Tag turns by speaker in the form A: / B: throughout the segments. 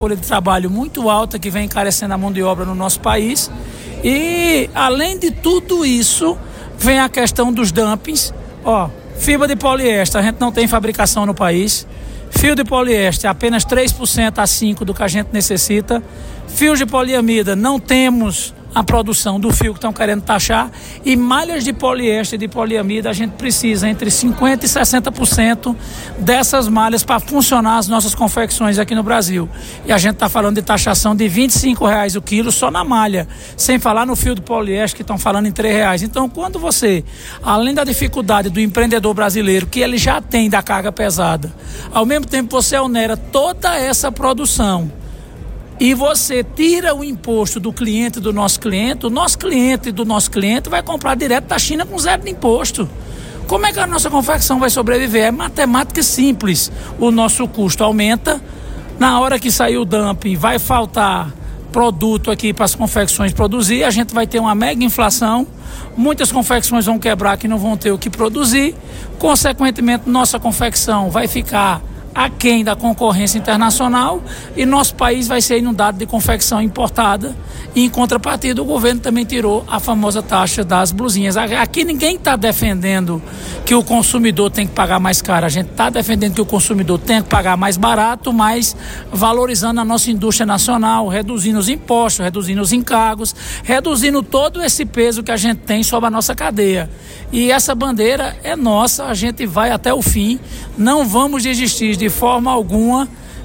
A: folha de trabalho muito alta que vem encarecendo a mão de obra no nosso país. E, além de tudo isso, vem a questão dos dumpings. Fibra de poliéster, a gente não tem fabricação no país. Fio de poliéster, apenas 3% a 5% do que a gente necessita. Fios de poliamida, não temos a produção do fio que estão querendo taxar. E malhas de poliéster e de poliamida, a gente precisa entre 50% e 60% dessas malhas para funcionar as nossas confecções aqui no Brasil. E a gente está falando de taxação de R$25 o quilo só na malha, sem falar no fio de poliéster que estão falando em R$3. Então, quando você, além da dificuldade do empreendedor brasileiro, que ele já tem da carga pesada, ao mesmo tempo você onera toda essa produção, e você tira o imposto do cliente do nosso cliente, o nosso cliente do nosso cliente vai comprar direto da China com zero de imposto. Como é que a nossa confecção vai sobreviver? É matemática simples. O nosso custo aumenta, na hora que sair o dumping vai faltar produto aqui para as confecções produzir, a gente vai ter uma mega inflação, muitas confecções vão quebrar que não vão ter o que produzir, consequentemente nossa confecção vai ficar aquém da concorrência internacional e nosso país vai ser inundado de confecção importada. E, em contrapartida, o governo também tirou a famosa taxa das blusinhas. Aqui ninguém está defendendo que o consumidor tem que pagar mais caro, a gente está defendendo que o consumidor tem que pagar mais barato, mas valorizando a nossa indústria nacional, reduzindo os impostos, reduzindo os encargos, reduzindo todo esse peso que a gente tem sobre a nossa cadeia. E essa bandeira é nossa, a gente vai até o fim, não vamos desistir de forma alguma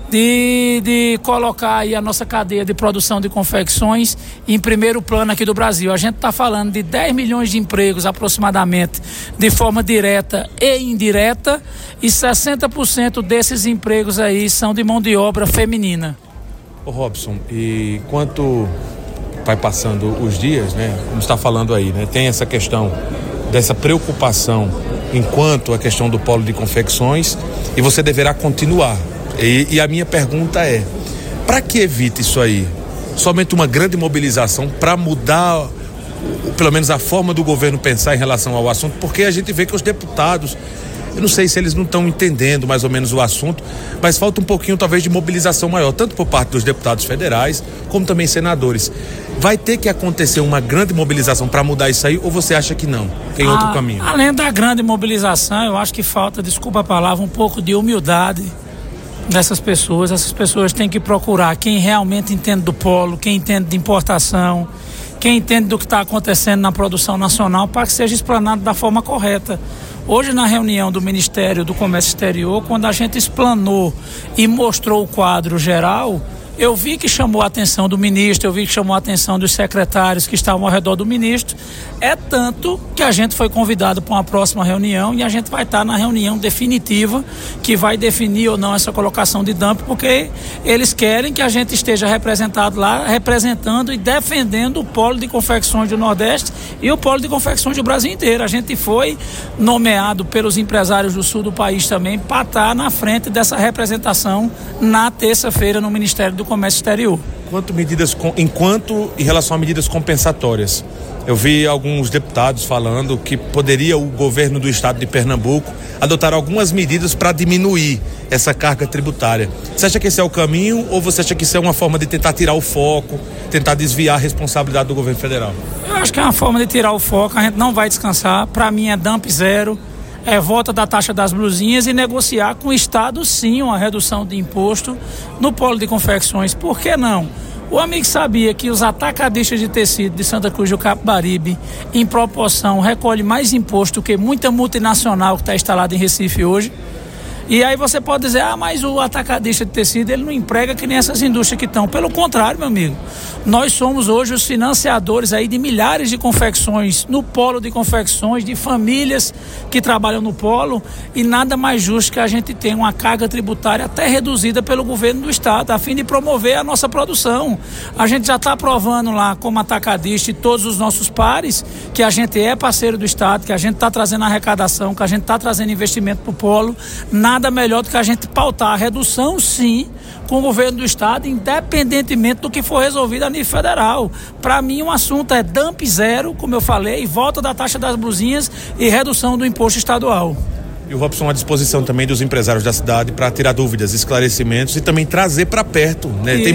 A: de colocar aí a nossa cadeia de produção de confecções em primeiro plano aqui do Brasil. A gente está falando de 10 milhões de empregos aproximadamente de forma direta e indireta, e 60% desses empregos aí são de mão de obra feminina.
B: Ô Robson, e quanto vai passando os dias, né, como está falando aí, né, tem essa questão dessa preocupação enquanto a questão do polo de confecções, e você deverá continuar. E a minha pergunta é, para que evita isso aí? Somente uma grande mobilização para mudar, pelo menos, a forma do governo pensar em relação ao assunto? Porque a gente vê que os deputados, eu não sei se eles não estão entendendo mais ou menos o assunto, mas falta um pouquinho talvez de mobilização maior, tanto por parte dos deputados federais, como também senadores. Vai ter que acontecer uma grande mobilização para mudar isso aí, ou você acha que não? Tem outro caminho?
A: Além da grande mobilização, eu acho que falta, desculpa a palavra, um pouco de humildade dessas pessoas. Essas pessoas têm que procurar quem realmente entende do polo, quem entende de importação, quem entende do que está acontecendo na produção nacional, para que seja explanado da forma correta. Hoje, na reunião do Ministério do Comércio Exterior, quando a gente explanou e mostrou o quadro geral, eu vi que chamou a atenção do ministro, eu vi que chamou a atenção dos secretários que estavam ao redor do ministro. É tanto que a gente foi convidado para uma próxima reunião, e a gente vai estar na reunião definitiva que vai definir ou não essa colocação de dumping, porque eles querem que a gente esteja representado lá, representando e defendendo o polo de confecções do Nordeste e o polo de confecções do Brasil inteiro. A gente foi nomeado pelos empresários do sul do país também para estar na frente dessa representação na terça-feira no Ministério do Comércio Exterior.
B: Enquanto em relação a medidas compensatórias, eu vi alguns deputados falando que poderia o governo do estado de Pernambuco adotar algumas medidas para diminuir essa carga tributária. Você acha que esse é o caminho, ou você acha que isso é uma forma de tentar tirar o foco, tentar desviar a responsabilidade do governo federal?
A: Eu acho que é uma forma de tirar o foco, a gente não vai descansar. Para mim é dump zero, é volta da taxa das blusinhas e negociar com o Estado, sim, uma redução de imposto no polo de confecções. Por que não? O amigo sabia que os atacadistas de tecido de Santa Cruz do Capibaribe, em proporção, recolhe mais imposto do que muita multinacional que está instalada em Recife hoje. E aí você pode dizer, mas o atacadista de tecido, ele não emprega que nem essas indústrias que estão. Pelo contrário, meu amigo, nós somos hoje os financiadores aí de milhares de confecções no polo de confecções, de famílias que trabalham no polo, e nada mais justo que a gente tenha uma carga tributária até reduzida pelo governo do estado, a fim de promover a nossa produção. A gente já está aprovando lá, como atacadista e todos os nossos pares, que a gente é parceiro do estado, que a gente está trazendo arrecadação, que a gente está trazendo investimento para o polo. Nada melhor do que a gente pautar a redução, sim, com o governo do estado, independentemente do que for resolvido a nível federal. Para mim, o assunto é dump zero, como eu falei, volta da taxa das blusinhas e redução do imposto estadual.
B: E o Robson à disposição também dos empresários da cidade para tirar dúvidas, esclarecimentos e também trazer para perto, né? Tem